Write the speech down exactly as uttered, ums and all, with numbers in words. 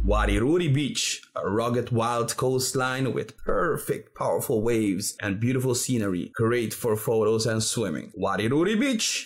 Wariruri Beach, a rugged wild coastline with perfect powerful waves and beautiful scenery, great for photos and swimming. Wariruri Beach